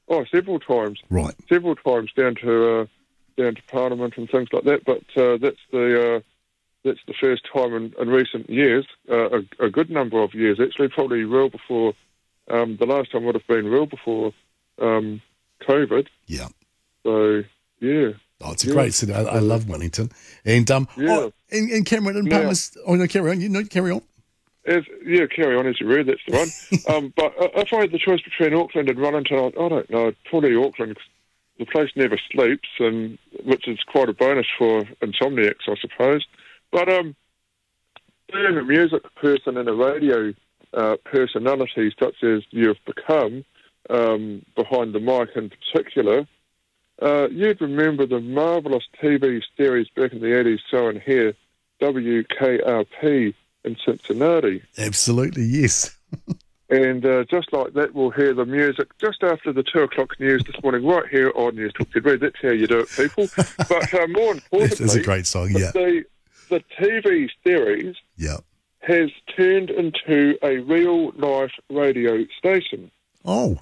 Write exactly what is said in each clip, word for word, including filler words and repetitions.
Oh, several times. Right. Several times down to uh, down to Parliament and things like that. But uh, that's the uh, that's the first time in, in recent years, uh, a, a good number of years actually, probably well before. Um, the last time would have been well before um, COVID. Yeah. So yeah. Oh, it's a yeah. great city. I, I love Wellington. And um, yeah. oh, and, and Cameron and Now, Palmer's. Oh no, carry on. You know, carry on. As, yeah, carry on as you read. That's the one. um, but uh, if I had the choice between Auckland and Wellington, I, I don't know. Probably Auckland. 'Cause the place never sleeps, and which is quite a bonus for insomniacs, I suppose. But um, being a music person and a radio uh, personality such as you've become, um, behind the mic in particular, uh, you'd remember the marvellous T V series back in the eighties, So and Here, W K R P in Cincinnati. Absolutely, yes. And uh, just like that, we'll hear the music just after the two o'clock news this morning, right here on News Talk Z B. That's how you do it, people. But uh, more importantly, It's a great song, yeah. The, the T V series Yeah. has turned into a real-life radio station. Oh.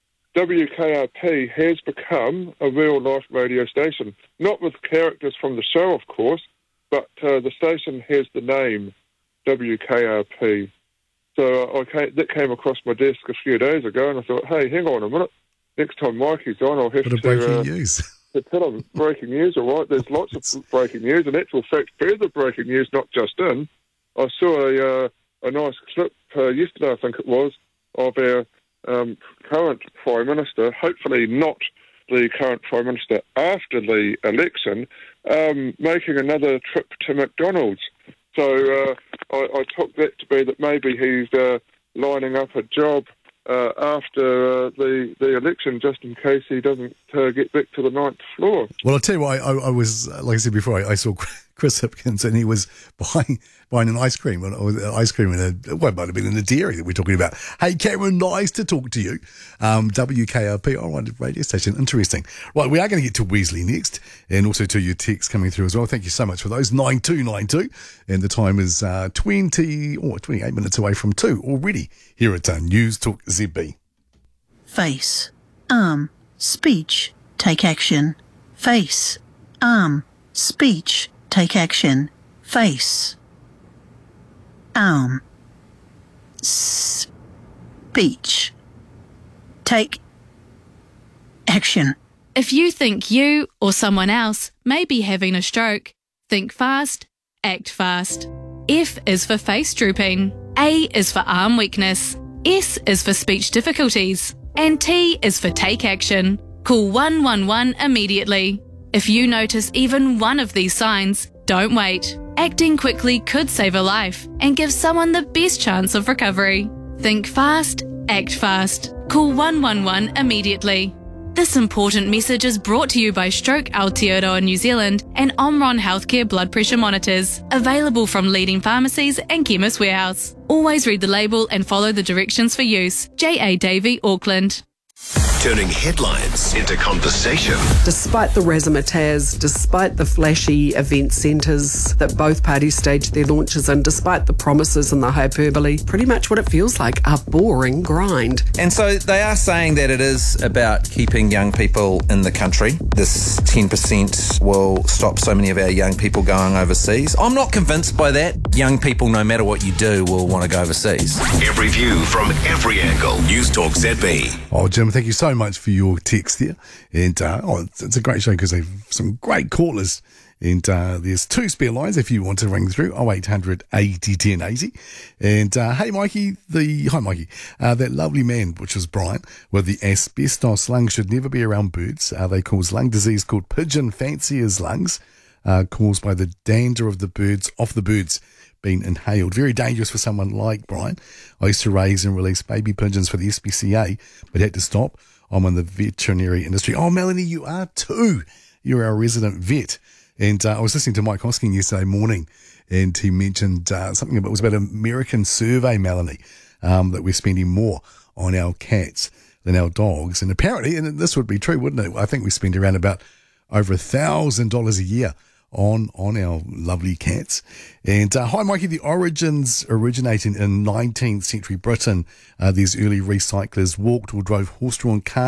W K R P has become a real-life radio station. Not with characters from the show, of course, but uh, the station has the name W K R P. So I came, that came across my desk a few days ago, and I thought, hey, hang on a minute. Next time Mikey's on, I'll have Bit of to, breaking uh, news. to tell him breaking news, all right? There's lots of breaking news. In actual fact, further breaking news, not just in. I saw a, uh, a nice clip uh, yesterday, I think it was, of our um, current Prime Minister, hopefully not the current Prime Minister after the election, um, making another trip to McDonald's. So uh, I, I took that to be that maybe he's uh, lining up a job uh, after uh, the the election, just in case he doesn't uh, get back to the ninth floor. Well, I'll tell you what, I, I was, like I said before, I, I saw Chris Hipkins and he was buying buying an ice cream, or an ice cream in a, well, it might have been in the dairy that we're talking about. Hey, Cameron, nice to talk to you. Um, W K R P, all right, radio station, interesting. Right, we are going to get to Weasley next, and also to your texts coming through as well. Thank you so much for those, nine two nine two, and the time is uh, twenty, or twenty-eight minutes away from two already here at uh, News Talk Z B. Face, arm, speech, take action. Face, arm, speech, take action. Face, arm, speech, take action. If you think you or someone else may be having a stroke, think fast, act fast. F is for face drooping, A is for arm weakness, S is for speech difficulties, and T is for take action. Call one one one immediately. If you notice even one of these signs, don't wait. Acting quickly could save a life and give someone the best chance of recovery. Think fast, act fast. Call one one one immediately. This important message is brought to you by Stroke Aotearoa New Zealand and Omron Healthcare blood pressure monitors, available from leading pharmacies and Chemist Warehouse. Always read the label and follow the directions for use. J A Davey, Auckland. Turning headlines into conversation. Despite the razzmatazz, despite the flashy event centres that both parties staged their launches in, despite the promises and the hyperbole, pretty much what it feels like, a boring grind. And so they are saying that it is about keeping young people in the country. This ten percent will stop so many of our young people going overseas. I'm not convinced by that. Young people, no matter what you do, will want to go overseas. Every view from every angle. News Talk Z B. Oh, Jim, thank you so much for your text there. And uh, oh, it's, it's a great show because they've some great callers. And uh, there's two spare lines if you want to ring through, oh eight hundred eighty ten eighty. And uh, hey, Mikey, the hi, Mikey, uh, that lovely man, which was Brian, with the asbestos lungs should never be around birds. Uh, they cause lung disease called pigeon fancier's lungs, uh, caused by the dander of the birds, off the birds being inhaled. Very dangerous for someone like Brian. I used to raise and release baby pigeons for the S P C A, but had to stop. I'm in the veterinary industry. Oh, Melanie, you are too. You're our resident vet. And uh, I was listening to Mike Hosking yesterday morning, and he mentioned uh, something about, it was about an American survey, Melanie, um, that we're spending more on our cats than our dogs. And apparently, and this would be true, wouldn't it? I think we spend around about over a thousand dollars a year on on our lovely cats. And uh, hi, Mikey, the origins originating in nineteenth century Britain. Uh, these early recyclers walked or drove horse-drawn cars